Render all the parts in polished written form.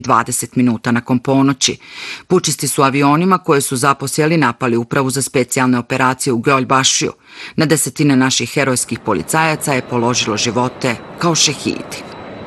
20 minuta nakon ponoći. Pučisti su avionima koje su zaposjeli napali Upravu za specijalne operacije u Gölbašiju. Na desetine naših herojskih policajaca je položilo živote kao šehidi.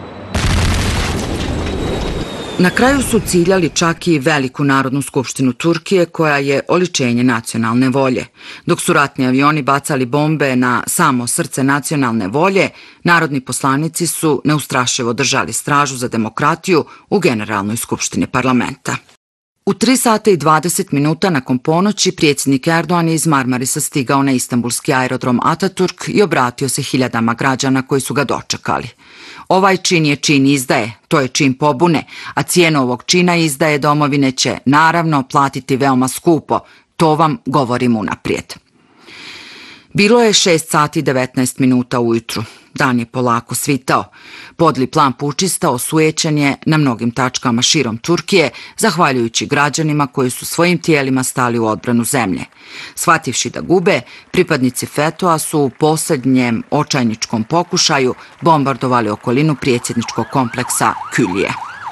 Na kraju su ciljali čak i Veliku narodnu skupštinu Turkije, koja je oličenje nacionalne volje. Dok su ratni avioni bacali bombe na samo srce nacionalne volje, narodni poslanici su neustrašivo držali stražu za demokratiju u Generalnoj skupštini parlamenta. U 3 sata i 20 minuta nakon ponoći predsjednik Erdogan je iz Marmarisa stigao na istanbulski aerodrom Ataturk i obratio se hiljadama građana koji su ga dočekali. Ovaj čin je čin izdaje, to je čin pobune, a cijenu ovog čina izdaje domovine će naravno platiti veoma skupo, to vam govorim unaprijed. Bilo je 6 sati i 19 minuta ujutru. Dan je polako svitao. Podli plan pučista osujećen je na mnogim tačkama širom Turkije, zahvaljujući građanima koji su svojim tijelima stali u odbranu zemlje. Shvativši da gube, pripadnici FETÖ-a su u posljednjem očajničkom pokušaju bombardovali okolinu predsjedničkog kompleksa Külliye.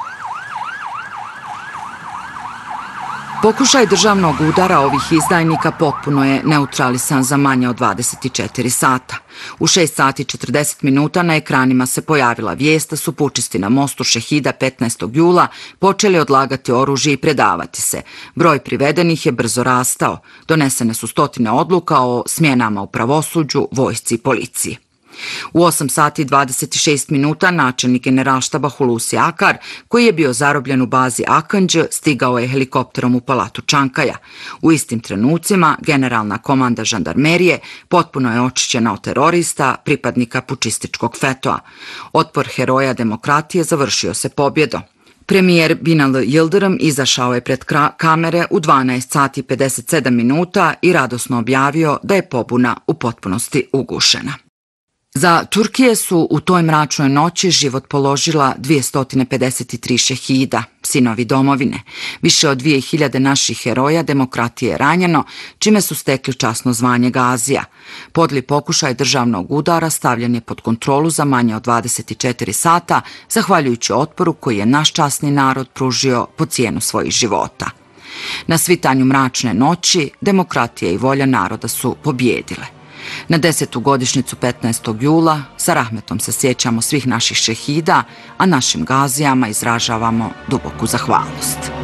Pokušaj državnog udara ovih izdajnika potpuno je neutralisan za manje od 24 sata. U 6 sati 40 minuta na ekranima se pojavila vijest da su pučisti na mostu Šehida 15. jula počeli odlagati oružje i predavati se. Broj privedenih je brzo rastao. Donesene su stotine odluka o smjenama u pravosuđu, vojsci i policiji. U 8 sati 26 minuta načelnik generalštaba Hulusi Akar, koji je bio zarobljen u bazi Akıncı, stigao je helikopterom u palatu Čankaja. U istim trenucima generalna komanda žandarmerije potpuno je očišćena od terorista, pripadnika pučističkog FETÖ-a. Otpor heroja demokratije završio se pobjedom. Premijer Binali Yıldırım izašao je pred kamere u 12 sati 57 minuta i radosno objavio da je pobuna u potpunosti ugušena. Za Turkije su u toj mračnoj noći život položila 253 šehida, sinovi domovine. Više od 2000 naših heroja demokratije je ranjeno, čime su stekli časno zvanje Gazija. Podli pokušaj državnog udara stavljen je pod kontrolu za manje od 24 sata, zahvaljujući otporu koji je naš časni narod pružio po cijenu svojih života. Na svitanju mračne noći demokratija i volja naroda su pobjedile. Na 10. godišnjicu 15. jula sa rahmetom se sjećamo svih naših šehida, a našim gazijama izražavamo duboku zahvalnost.